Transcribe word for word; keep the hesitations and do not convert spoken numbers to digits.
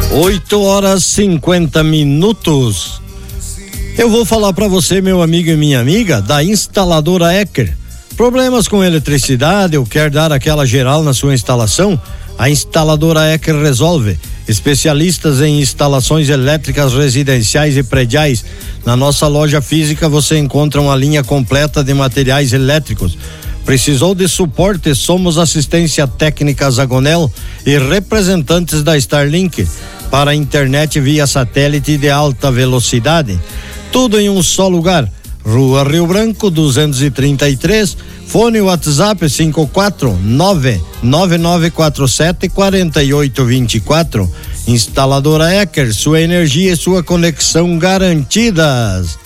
oito horas e cinquenta minutos. Eu vou falar para você, meu amigo e minha amiga, da instaladora Ecker. Problemas com eletricidade ou quer dar aquela geral na sua instalação? A instaladora Ecker resolve. Especialistas em instalações elétricas residenciais e prediais. Na nossa loja física você encontra uma linha completa de materiais elétricos. Precisou de suporte? Somos assistência técnica Zagonel e representantes da Starlink para internet via satélite de alta velocidade. Tudo em um só lugar. Rua Rio Branco duzentos e trinta e três, fone WhatsApp cinco quatro nove nove nove quatro sete quatro oito dois quatro. Instaladora Ecker, sua energia e sua conexão garantidas.